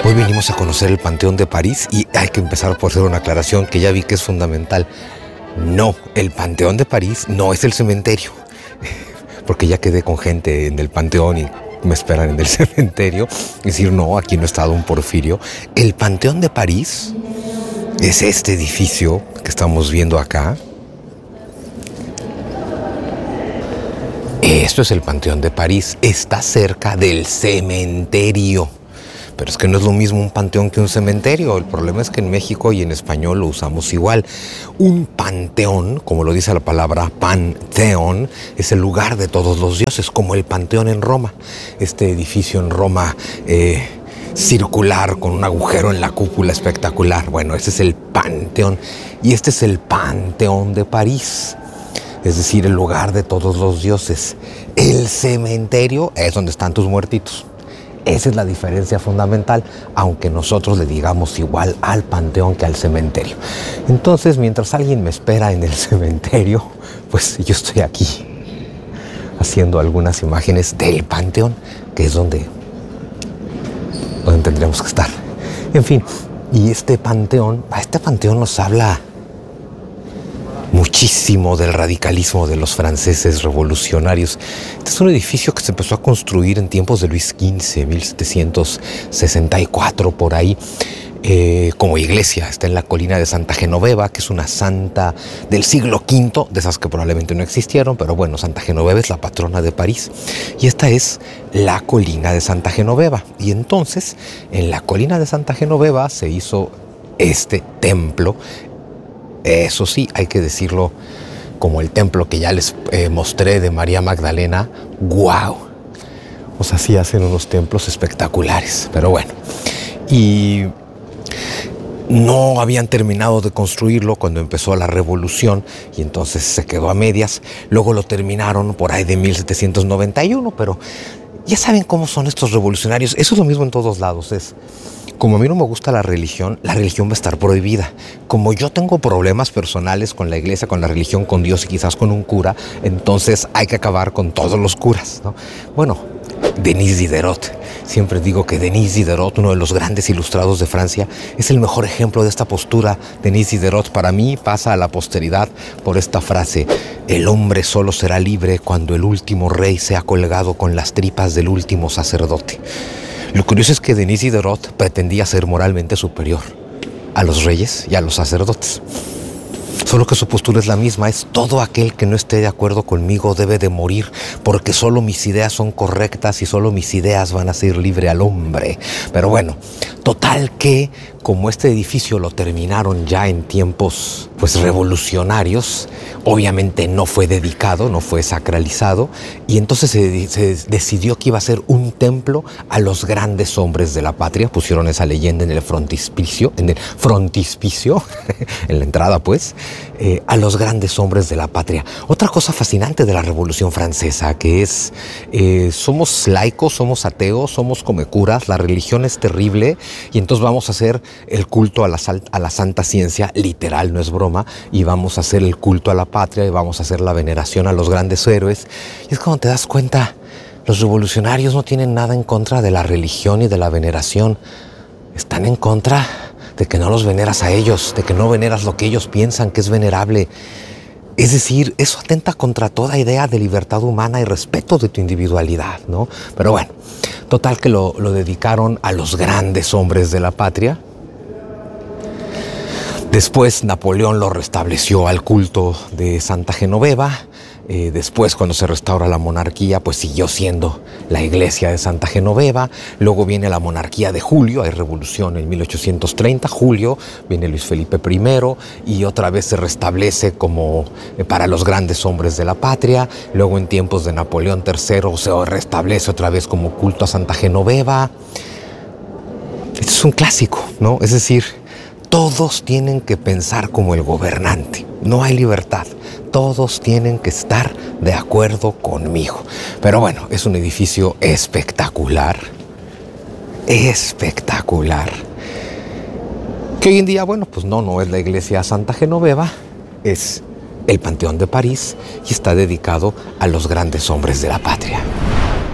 Hoy venimos a conocer el Panteón de París y hay que empezar por hacer una aclaración que ya vi que es fundamental. No, el Panteón de París no es el cementerio, porque ya quedé con gente en el Panteón y me esperan en el cementerio. Decir, no, aquí no está Don Porfirio. El Panteón de París es este edificio que estamos viendo acá. Esto es el Panteón de París, está cerca del cementerio. Pero es que no es lo mismo un panteón que un cementerio. El problema es que en México y en español lo usamos igual. Un panteón, como lo dice la palabra panteón, es el lugar de todos los dioses, como el Panteón en Roma. Este edificio en Roma circular con un agujero en la cúpula espectacular. Bueno, ese es el Panteón. Y este es el Panteón de París. Es decir, el lugar de todos los dioses. El cementerio es donde están tus muertitos. Esa es la diferencia fundamental, aunque nosotros le digamos igual al panteón que al cementerio. Entonces, mientras alguien me espera en el cementerio, pues yo estoy aquí haciendo algunas imágenes del panteón, que es donde tendríamos que estar. En fin, y este panteón nos habla muchísimo del radicalismo de los franceses revolucionarios. Este es un edificio que se empezó a construir en tiempos de Luis XV, 1764, por ahí, como iglesia. Está en la colina de Santa Genoveva, que es una santa del siglo V, de esas que probablemente no existieron, pero bueno, Santa Genoveva es la patrona de París. Y esta es la colina de Santa Genoveva. Y entonces, en la colina de Santa Genoveva se hizo este templo. Eso sí, hay que decirlo, como el templo que ya les mostré de María Magdalena. ¡Guau! O sea, sí hacen unos templos espectaculares, pero bueno. Y no habían terminado de construirlo cuando empezó la revolución y entonces se quedó a medias. Luego lo terminaron por ahí de 1791, pero ya saben cómo son estos revolucionarios. Eso es lo mismo en todos lados, como a mí no me gusta la religión va a estar prohibida. Como yo tengo problemas personales con la iglesia, con la religión, con Dios y quizás con un cura, entonces hay que acabar con todos los curas, ¿no? Bueno, Denis Diderot. Siempre digo que Denis Diderot, uno de los grandes ilustrados de Francia, es el mejor ejemplo de esta postura. Denis Diderot para mí pasa a la posteridad por esta frase: el hombre solo será libre cuando el último rey sea colgado con las tripas del último sacerdote. Lo curioso es que Denis Diderot pretendía ser moralmente superior a los reyes y a los sacerdotes. Solo que su postura es la misma, es todo aquel que no esté de acuerdo conmigo debe de morir, porque solo mis ideas son correctas y solo mis ideas van a hacer libre al hombre. Pero bueno, total que como este edificio lo terminaron ya en tiempos revolucionarios, obviamente no fue dedicado, no fue sacralizado, y entonces se decidió que iba a ser un templo a los grandes hombres de la patria. Pusieron esa leyenda en el frontispicio, en la entrada pues, a los grandes hombres de la patria. Otra cosa fascinante de la Revolución Francesa, que es, somos laicos, somos ateos, somos comecuras, la religión es terrible, y entonces vamos a hacer el culto a la santa ciencia, literal, no es broma, y vamos a hacer el culto a la patria, y vamos a hacer la veneración a los grandes héroes. Y es cuando te das cuenta, los revolucionarios no tienen nada en contra de la religión y de la veneración. Están en contra de que no los veneras a ellos, de que no veneras lo que ellos piensan que es venerable. Es decir, eso atenta contra toda idea de libertad humana y respeto de tu individualidad, ¿no? Pero bueno, total que lo dedicaron a los grandes hombres de la patria. Después Napoleón lo restableció al culto de Santa Genoveva. Después, cuando se restaura la monarquía, pues siguió siendo la iglesia de Santa Genoveva. Luego viene la monarquía de Julio, hay revolución en 1830, Julio, viene Luis Felipe I y otra vez se restablece como para los grandes hombres de la patria. Luego en tiempos de Napoleón III se restablece otra vez como culto a Santa Genoveva. Esto es un clásico, ¿no? Es decir, todos tienen que pensar como el gobernante, no hay libertad. Todos tienen que estar de acuerdo conmigo. Pero bueno, es un edificio espectacular. Espectacular. Que hoy en día, bueno, pues no es la iglesia Santa Genoveva, es el Panteón de París y está dedicado a los grandes hombres de la patria.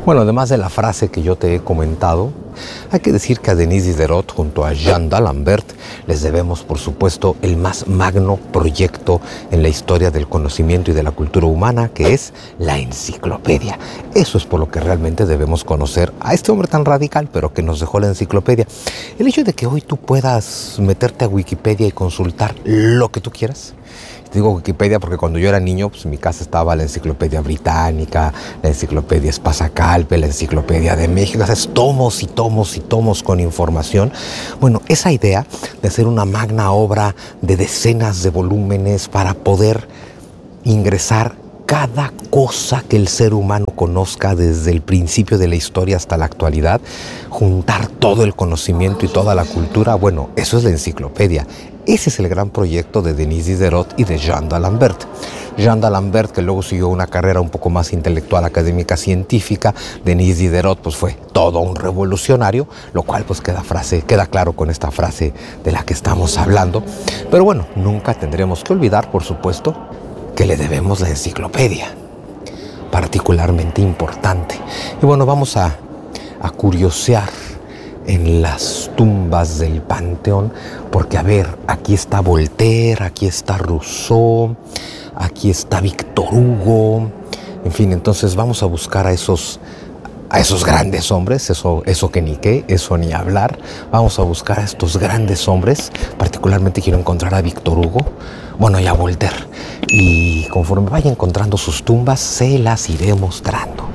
Bueno, además de la frase que yo te he comentado, hay que decir que a Denis Diderot junto a Jean d'Alembert les debemos, por supuesto, el más magno proyecto en la historia del conocimiento y de la cultura humana, que es la enciclopedia. Eso es por lo que realmente debemos conocer a este hombre tan radical, pero que nos dejó la enciclopedia. El hecho de que hoy tú puedas meterte a Wikipedia y consultar lo que tú quieras. Digo Wikipedia porque cuando yo era niño, pues en mi casa estaba la enciclopedia británica, la enciclopedia Espasa-Calpe, la enciclopedia de México, o sea, es tomos y tomos y tomos con información. Bueno, esa idea de hacer una magna obra de decenas de volúmenes para poder ingresar cada cosa que el ser humano conozca desde el principio de la historia hasta la actualidad, juntar todo el conocimiento y toda la cultura, bueno, eso es la enciclopedia. Ese es el gran proyecto de Denis Diderot y de Jean d'Alembert. Jean d'Alembert, que luego siguió una carrera un poco más intelectual, académica, científica. Denis Diderot pues fue todo un revolucionario, lo cual pues queda claro con esta frase de la que estamos hablando. Pero bueno, nunca tendremos que olvidar, por supuesto, que le debemos la enciclopedia, particularmente importante. Y bueno, vamos a curiosear en las tumbas del Panteón, porque a ver, aquí está Voltaire, aquí está Rousseau, aquí está Víctor Hugo, en fin, entonces vamos a buscar a esos grandes hombres, eso que ni qué, eso ni hablar. Vamos a buscar a estos grandes hombres, particularmente quiero encontrar a Víctor Hugo, bueno, y a Voltaire, y conforme vaya encontrando sus tumbas, se las iré mostrando.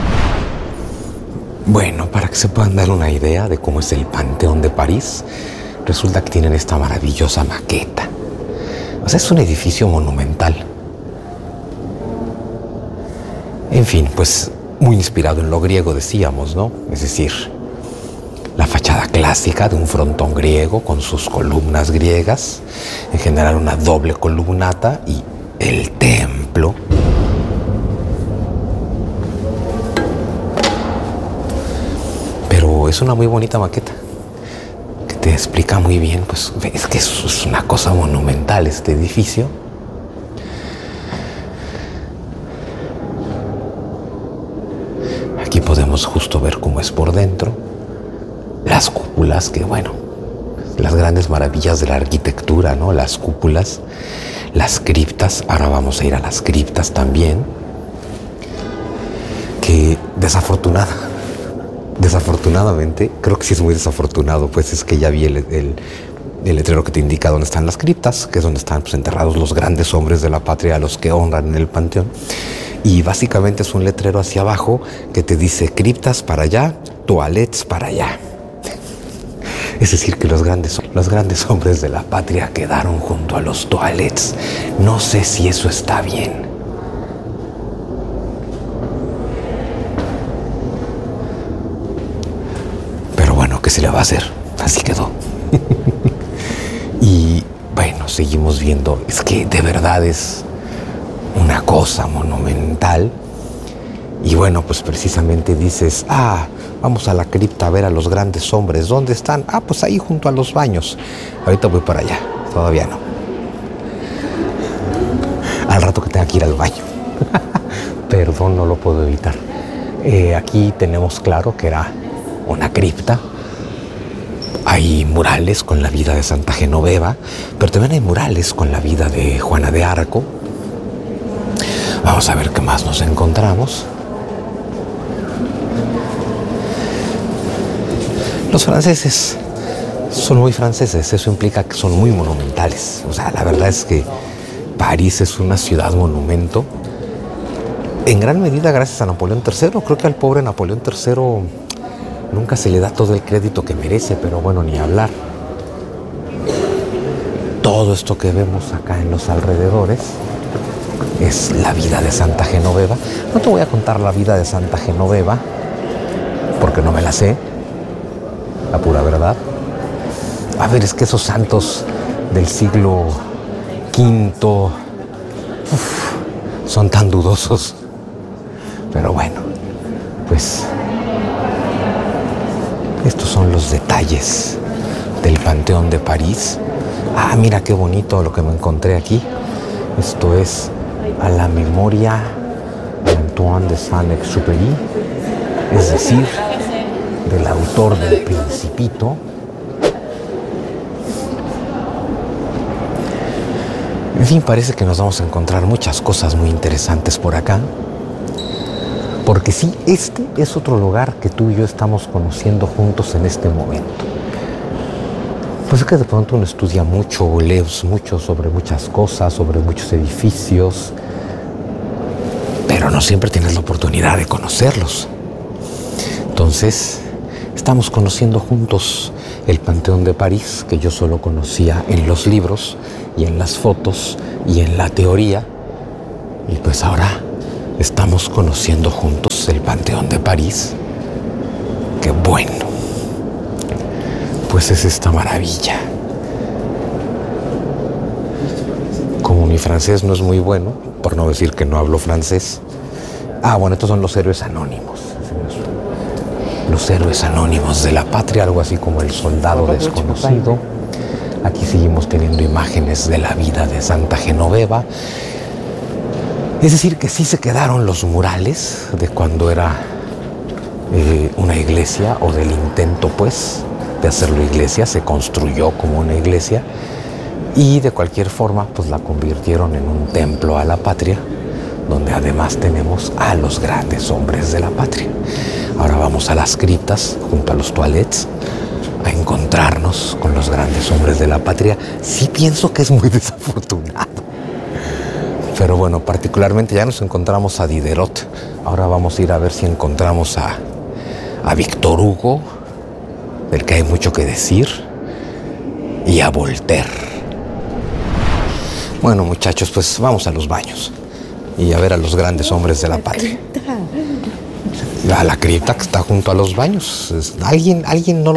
Bueno, para que se puedan dar una idea de cómo es el Panteón de París, resulta que tienen esta maravillosa maqueta. O sea, es un edificio monumental. En fin, pues muy inspirado en lo griego, decíamos, ¿no? Es decir, la fachada clásica de un frontón griego con sus columnas griegas, en general una doble columnata, y el templo. Pero es una muy bonita maqueta que te explica muy bien, pues es que es una cosa monumental este edificio. Aquí podemos justo ver cómo es por dentro. Las cúpulas, que bueno, las grandes maravillas de la arquitectura, ¿no? Las cúpulas, las criptas. Ahora vamos a ir a las criptas también. Que desafortunadamente, creo que sí es muy desafortunado, pues es que ya vi el letrero que te indica dónde están las criptas, que es donde están pues enterrados los grandes hombres de la patria a los que honran en el panteón. Y básicamente es un letrero hacia abajo que te dice criptas para allá, toilettes para allá. Es decir, que los grandes hombres de la patria quedaron junto a los toilettes. No sé si eso está bien. Pero bueno, ¿qué se le va a hacer? Así quedó. Y bueno, seguimos viendo. Es que de verdad es una cosa monumental. Y bueno, pues precisamente dices, vamos a la cripta a ver a los grandes hombres. ¿Dónde están? Pues ahí junto a los baños. Ahorita voy para allá, todavía no. Al rato que tenga que ir al baño. Perdón, no lo puedo evitar. Aquí tenemos claro que era una cripta. Hay murales con la vida de Santa Genoveva, pero también hay murales con la vida de Juana de Arco. Vamos a ver qué más nos encontramos. Los franceses son muy franceses, eso implica que son muy monumentales. O sea, la verdad es que París es una ciudad monumento, en gran medida gracias a Napoleón III. Creo que al pobre Napoleón III nunca se le da todo el crédito que merece, pero bueno, ni hablar. Todo esto que vemos acá en los alrededores es la vida de Santa Genoveva. No te voy a contar la vida de Santa Genoveva, porque no me la sé, la pura verdad. A ver, es que esos santos del siglo V son tan dudosos. Pero bueno, pues estos son los detalles del Panteón de París. Mira qué bonito lo que me encontré aquí. Esto es a la memoria de Antoine de Saint-Exupéry. es decir, del autor del Principito. En fin, parece que nos vamos a encontrar muchas cosas muy interesantes por acá. Porque sí, este es otro lugar que tú y yo estamos conociendo juntos en este momento. Pues es que de pronto uno estudia mucho, lees mucho sobre muchas cosas, sobre muchos edificios, pero no siempre tienes la oportunidad de conocerlos. Entonces, estamos conociendo juntos el Panteón de París, que yo solo conocía en los libros y en las fotos y en la teoría. Y pues ahora estamos conociendo juntos el Panteón de París. ¡Qué bueno! Pues es esta maravilla. Como mi francés no es muy bueno, por no decir que no hablo francés. Bueno, estos son los héroes anónimos. Los héroes anónimos de la patria, algo así como el soldado desconocido. Aquí seguimos teniendo imágenes de la vida de Santa Genoveva. Es decir, que sí se quedaron los murales de cuando era una iglesia, o del intento, pues, de hacerlo iglesia. Se construyó como una iglesia y de cualquier forma, pues la convirtieron en un templo a la patria, donde además tenemos a los grandes hombres de la patria. Ahora vamos a las criptas, junto a los toilettes, a encontrarnos con los grandes hombres de la patria. Sí pienso que es muy desafortunado. Pero bueno, particularmente ya nos encontramos a Diderot. Ahora vamos a ir a ver si encontramos a Víctor Hugo, del que hay mucho que decir, y a Voltaire. Bueno, muchachos, pues vamos a los baños y a ver a los grandes hombres de la patria. A la cripta que está junto a los baños. Alguien no lo